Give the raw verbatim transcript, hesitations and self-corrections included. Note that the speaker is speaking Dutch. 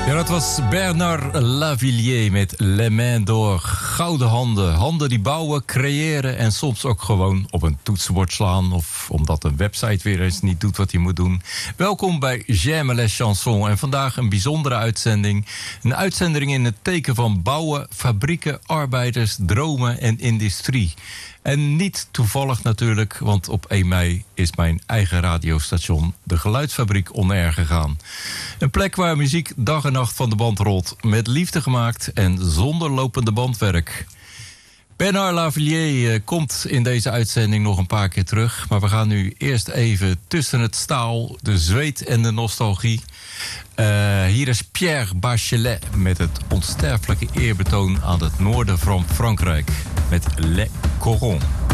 Ja, dat was Bernard Lavilliers met Les Mains d'Or. Gouden handen. Handen die bouwen, creëren en soms ook gewoon op een toetsenbord slaan. Of omdat een website weer eens niet doet wat hij moet doen. Welkom bij J'aime les chansons. En vandaag een bijzondere uitzending. Een uitzending in het teken van bouwen, fabrieken, arbeiders, dromen en industrie. En niet toevallig natuurlijk, want op één mei is mijn eigen radiostation De Geluidsfabriek on air gegaan. Een plek waar muziek dag en nacht van de band rolt. Met liefde gemaakt en zonder lopende bandwerk. Bernard Lavilliers komt in deze uitzending nog een paar keer terug. Maar we gaan nu eerst even tussen het staal, de zweet en de nostalgie. Uh, hier is Pierre Bachelet met het onsterfelijke eerbetoon aan het noorden van Frankrijk. Met Les Corons.